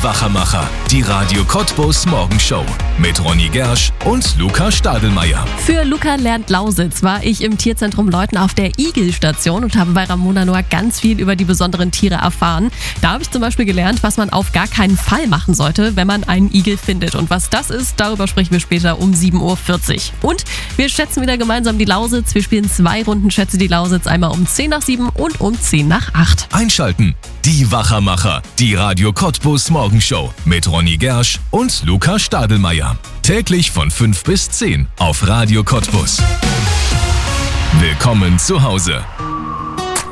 Wachermacher, die Radio Cottbus Morgenshow mit Ronny Gersch und Luca Stadelmeier. Für Luca lernt Lausitz war ich im Tierzentrum Leuthen auf der Igelstation und habe bei Ramona Noah ganz viel über die besonderen Tiere erfahren. Da habe ich zum Beispiel gelernt, was man auf gar keinen Fall machen sollte, wenn man einen Igel findet. Und was das ist, darüber sprechen wir später um 7.40 Uhr. Und wir schätzen wieder gemeinsam die Lausitz. Wir spielen 2 Runden Schätze die Lausitz, einmal um 10 nach 7 und um 10 nach 8. Einschalten, die Wachermacher, die Radio Cottbus Morgenshow mit Ronny Gersch und Luca Stadelmeier. Täglich von 5 bis 10 auf Radio Cottbus. Willkommen zu Hause.